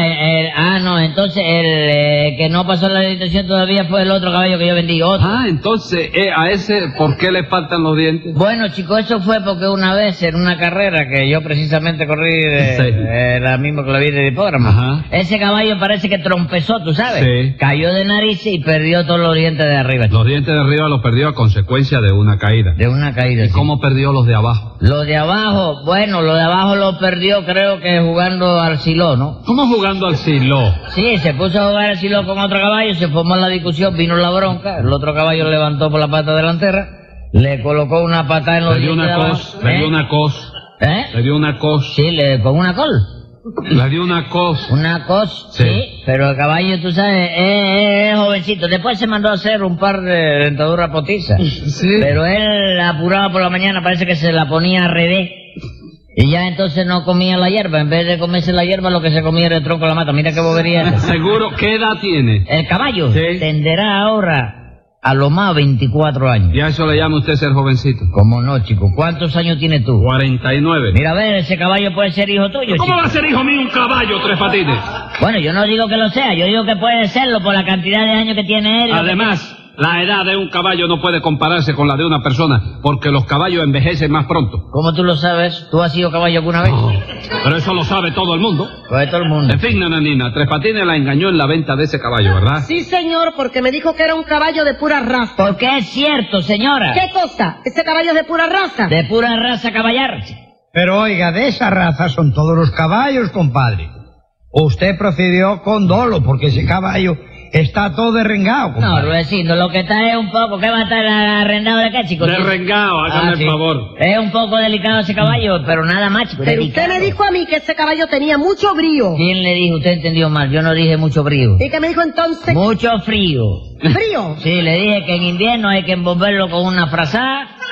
No, entonces el que no pasó la dentición todavía fue el otro caballo que yo vendí, otro. Ah, entonces, a ese, ¿por qué le faltan los dientes? Bueno, chicos, eso fue porque una vez en una carrera que yo precisamente corrí la misma que la vi de hipógrafo, Ajá. ese caballo parece que trompezó, ¿tú sabes? Sí. Cayó de nariz y perdió todos los dientes de arriba. Los dientes de arriba los perdió a consecuencia de una caída. De una caída. ¿Y sí. cómo perdió los de abajo? Lo de abajo, bueno, lo de abajo lo perdió creo que jugando al siló, ¿no? ¿Cómo jugando al siló? Sí, se puso a jugar al siló con otro caballo, se formó la discusión, vino la bronca, el otro caballo le levantó por la pata delantera, le colocó una patada en los Le dio dientes una de abajo. cos, le dio una cos, ¿Eh? le dio una cos, Sí, con una col. le dio una cos. Una cos, Sí. sí, pero el caballo, tú sabes, es jovencito. Después se mandó a hacer un par de dentaduras potizas. Sí. Pero él apuraba por la mañana, parece que se la ponía al revés. Y ya entonces no comía la hierba. En vez de comerse la hierba, lo que se comía era el tronco de la mata. Mira qué bobería es. ¿Seguro qué edad tiene? El caballo Sí. tendrá ahora a lo más 24 años. ¿Y a eso le llama usted ser jovencito? ¿Cómo no, chico? ¿Cuántos años tienes tú? 49. Mira, a ver, ese caballo puede ser hijo tuyo, ¿Cómo chico. va a ser hijo mío un caballo, Tres Patines? Bueno, yo no digo que lo sea, yo digo que puede serlo por la cantidad de años que tiene él. Además, la edad de un caballo no puede compararse con la de una persona, porque los caballos envejecen más pronto. ¿Cómo tú lo sabes? ¿Tú has sido caballo alguna vez? No, pero eso lo sabe todo el mundo. Pues todo el mundo. En fin, nananina, Tres Patines la engañó en la venta de ese caballo, ¿verdad? Sí, señor, porque me dijo que era un caballo de pura raza. Porque es cierto, señora. ¿Qué cosa? ¿Ese caballo es de pura raza? De pura raza caballar. Pero oiga, de esa raza son todos los caballos, compadre. Usted procedió con dolo, porque ese caballo está todo derrengado, No, compadre. Ruecino, lo que está es un poco... ¿Qué va a estar arrendado de qué, chico? De rengao, hágame sí. el favor. Es un poco delicado ese caballo, pero nada más, chico. Pero usted delicado. me dijo a mí que ese caballo tenía mucho brío. ¿Quién le dijo? Usted entendió mal. Yo no dije mucho frío. ¿Y qué me dijo entonces? Mucho frío. ¿Frío? Sí, le dije que en invierno hay que envolverlo con una frazada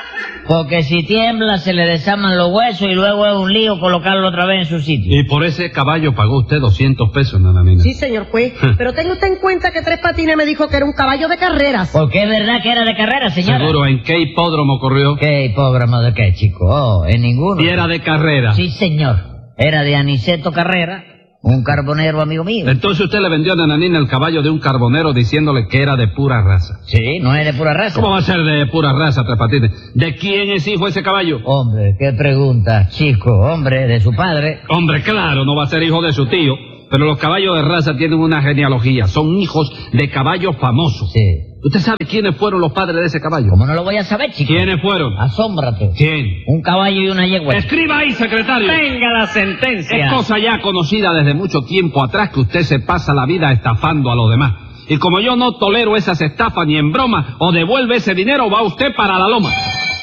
Porque si tiembla se le desarman los huesos y luego es un lío colocarlo otra vez en su sitio. Y por ese caballo pagó usted 200 pesos, nananina. Sí, señor juez. Pero tenga usted en cuenta que Tres Patines me dijo que era un caballo de carreras. Porque es verdad que era de carrera, señora. ¿Seguro en qué hipódromo corrió? ¿Qué hipódromo de qué, chico? Oh, en ninguno. Y era de carrera. Sí, señor. Era de Aniceto Carrera, un carbonero amigo mío. Entonces usted le vendió a nananina el caballo de un carbonero diciéndole que era de pura raza. Sí, no es de pura raza. ¿Cómo va a ser de pura raza, Tres Patines? ¿De quién es hijo ese caballo? Hombre, qué pregunta, chico. Hombre, de su padre. Hombre, claro, no va a ser hijo de su tío. Pero los caballos de raza tienen una genealogía. Son hijos de caballos famosos. Sí. ¿Usted sabe quiénes fueron los padres de ese caballo? ¿Cómo no lo voy a saber, chico? ¿Quiénes fueron? Asómbrate. ¿Quién? Un caballo y una yegua. Escriba ahí, secretario. Venga la sentencia. Es cosa ya conocida desde mucho tiempo atrás que usted se pasa la vida estafando a los demás. Y como yo no tolero esas estafas ni en broma, o devuelve ese dinero o va usted para la loma.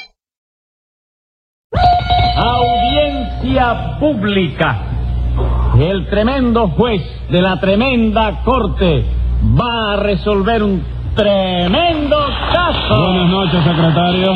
Audiencia pública. El tremendo juez de la tremenda corte va a resolver un tremendo caso. Buenas noches, secretario.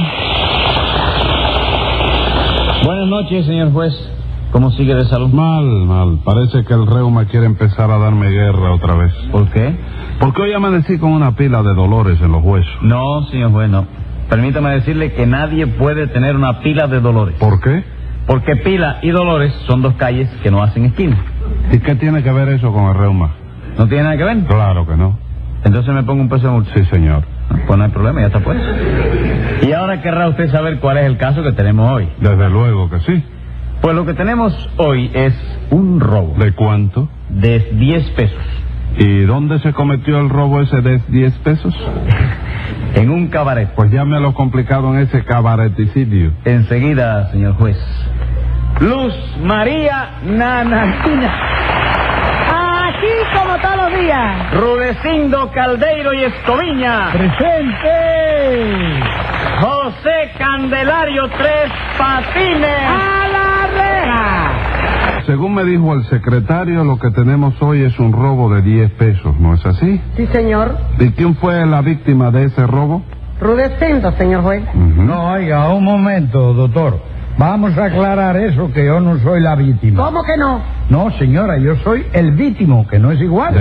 Buenas noches, señor juez. ¿Cómo sigue de salud? Mal. Parece que el reuma quiere empezar a darme guerra otra vez. ¿Por qué? Porque hoy amanecí con una pila de dolores en los huesos. No, señor juez, no. Permítame decirle que nadie puede tener una pila de dolores. ¿Por qué? Porque Pila y Dolores son dos calles que no hacen esquina. ¿Y qué tiene que ver eso con el reuma? ¿No tiene nada que ver? Claro que no. Entonces me pongo un peso de multa. Sí, señor. Pues no hay problema, ya está pues. Y ahora querrá usted saber cuál es el caso que tenemos hoy. Desde luego que sí. Pues lo que tenemos hoy es un robo. ¿De cuánto? De 10 pesos. ¿Y dónde se cometió el robo ese de 10 pesos? En un cabaret. Pues ya me lo he complicado en ese cabareticidio. Enseguida, señor juez. Luz María Nananina. Aquí como todos los días. Rudecindo Caldeiro y Escoviña. ¡Presente! José Candelario Tres Patines. ¡A la reja! Según me dijo el secretario, lo que tenemos hoy es un robo de 10 pesos, ¿no es así? Sí, señor. ¿Y quién fue la víctima de ese robo? Rudecindo, señor juez. No, oiga, un momento, doctor. Vamos a aclarar eso, que yo no soy la víctima. ¿Cómo que no? No, señora, yo soy el víctimo, que no es igual.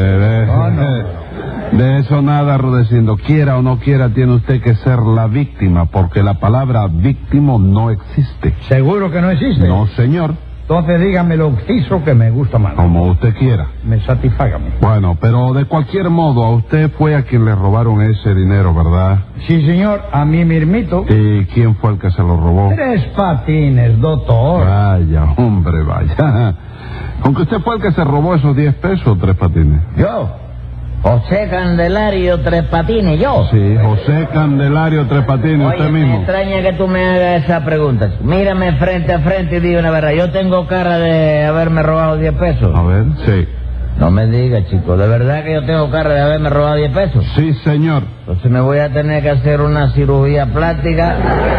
De eso nada, Rudecindo. Quiera o no quiera, tiene usted que ser la víctima, porque la palabra víctimo no existe. ¿Seguro que no existe? No, señor. Entonces dígame lo que hizo que me gusta más. Como usted quiera. Me satisfágame. Bueno, pero de cualquier modo, a usted fue a quien le robaron ese dinero, ¿verdad? Sí, señor, a mí mismito. ¿Y quién fue el que se lo robó? Tres Patines, doctor. Vaya, hombre, vaya. Aunque usted fue el que se robó esos 10 pesos, Tres Patines. ¿Yo? José Candelario Tres Patines, ¿yo? Sí, José Candelario Tres Patines, Oye, usted me mismo. extraña que tú me hagas esa pregunta. Mírame frente a frente y dime una verdad. ¿Yo tengo cara de haberme robado 10 pesos? A ver, sí. No me digas, chico. ¿De verdad que yo tengo cara de haberme robado 10 pesos? Sí, señor. Entonces me voy a tener que hacer una cirugía plástica,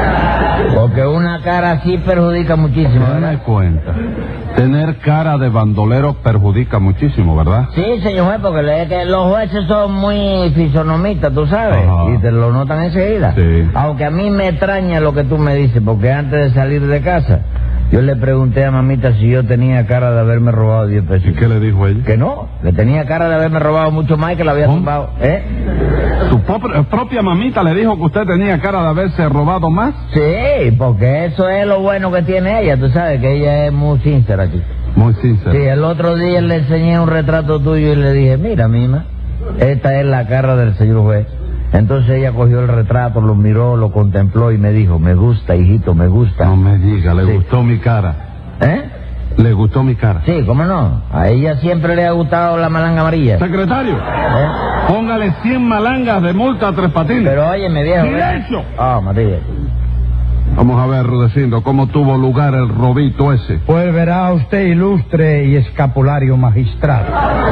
porque una cara así perjudica muchísimo, Me ¿verdad? cuenta. Tener cara de bandolero perjudica muchísimo, ¿verdad? Sí, señor juez, porque es que los jueces son muy fisonomistas, tú sabes, Ajá. y te lo notan enseguida. Sí. Aunque a mí me extraña lo que tú me dices, porque antes de salir de casa, yo le pregunté a mamita si yo tenía cara de haberme robado 10 pesos. ¿Y qué le dijo ella? Que no, que tenía cara de haberme robado mucho más y que la había ¿Cómo? tumbado. ¿Eh? ¿Su propia mamita le dijo que usted tenía cara de haberse robado más? Sí, porque eso es lo bueno que tiene ella, tú sabes, que ella es muy sincera aquí. Muy sincero. Sí, el otro día le enseñé un retrato tuyo y le dije, mira, mima, esta es la cara del señor juez. Entonces ella cogió el retrato, lo miró, lo contempló y me dijo, me gusta, hijito, me gusta. No me diga, le Sí. gustó mi cara. ¿Eh? Le gustó mi cara. Sí, ¿cómo no? A ella siempre le ha gustado la malanga amarilla. Secretario, ¿Eh? póngale 100 malangas de multa a Tres Patines. Pero óyeme, viejo. ¡Silencio! Ah, María. Vamos a ver, Rudecindo, cómo tuvo lugar el robito ese. Pues verá usted ilustre y escapulario magistral.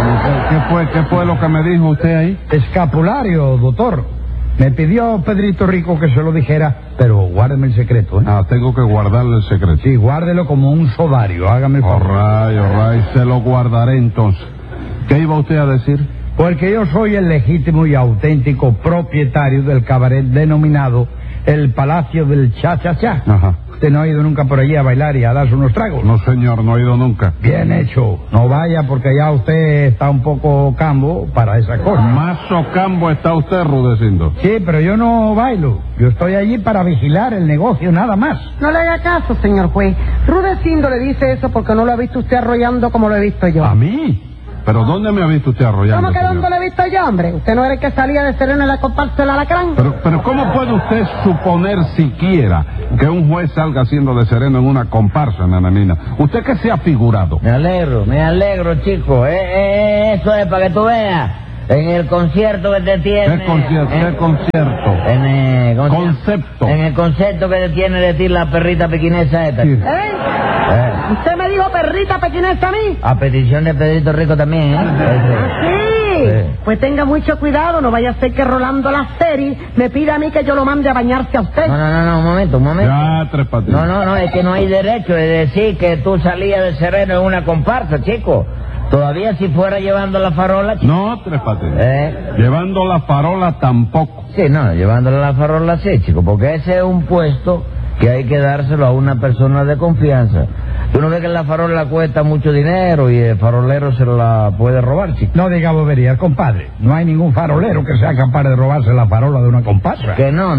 ¿Qué fue lo que me dijo usted ahí? Escapulario, doctor. Me pidió Pedrito Rico que se lo dijera, pero guárdeme el secreto, ¿eh? Ah, tengo que guardarle el secreto. Sí, guárdelo como un sodario, hágame el favor. All right, se lo guardaré entonces. ¿Qué iba usted a decir? Porque yo soy el legítimo y auténtico propietario del cabaret denominado el Palacio del Cha-Cha-Cha. Ajá. ¿Usted no ha ido nunca por allí a bailar y a darse unos tragos? No, señor, no he ido nunca. Bien hecho. No vaya porque ya usted está un poco cambo para esa cosa. Más socambo está usted, Rudecindo. Sí, pero yo no bailo. Yo estoy allí para vigilar el negocio, nada más. No le haga caso, señor juez. Rudecindo le dice eso porque no lo ha visto usted arrollando como lo he visto yo. ¿A mí? ¿Pero dónde me ha visto usted arrollando? ¿Cómo que señor? dónde lo he visto yo, hombre? ¿Usted no era el que salía de Sereno en la comparsa del Alacrán? Pero ¿cómo puede usted suponer siquiera que un juez salga haciendo de sereno en una comparsa, nananina? ¿Usted qué se ha figurado? Me alegro, chico. Eso es para que tú veas. En el concierto que te tiene... ¿Qué concierto? ¿Qué concierto? En el Concepto. En el concepto que te tiene de ti la perrita pequinesa esta. Sí. ¿Usted me dijo perrita pequinesa a mí? A petición de Pedrito Rico también, ¿eh? Sí. Sí. Pues tenga mucho cuidado, no vaya a ser que Rolando la serie me pida a mí que yo lo mande a bañarse a usted. No, un momento. Ya, Tres Patines. No, es que no hay derecho de decir que tú salías de Sereno en una comparsa, chico. Todavía si fuera llevando la farola, chico. No, Tres Patines. Llevando la farola tampoco. Sí, no, llevándole la farola sí, chico, porque ese es un puesto que hay que dárselo a una persona de confianza. Tú no ves que la farola cuesta mucho dinero y el farolero se la puede robar, chico. No diga boberías, compadre. No hay ningún farolero que sea capaz de robarse la farola de una comparsa. Que no.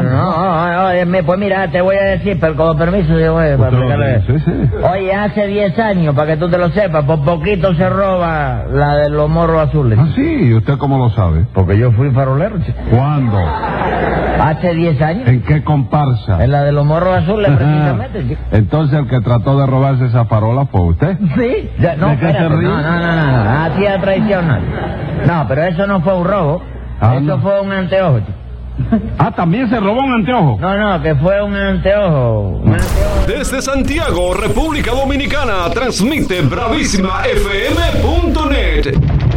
Oye, pues mira, te voy a decir, pero con permiso, yo voy a explicarle. Sí. Oye, hace 10 años, para que tú te lo sepas, por poquito se roba la de los morros azules. Ah, sí, ¿y usted cómo lo sabe? Porque yo fui farolero, chico. ¿Cuándo? Hace 10 años. ¿En qué comparsa? En la de los morros azules, precisamente, chico. Entonces el que trató de robarse esa farola fue usted. Sí. No, ¿De qué se espérate, ríe? no. Hacía traición, no. No, pero eso no fue un robo. Ah, Eso no. fue un anteojo, chico. Ah, ¿también se robó un anteojo? No, que fue un anteojo. Desde Santiago, República Dominicana, transmite bravísimafm.net.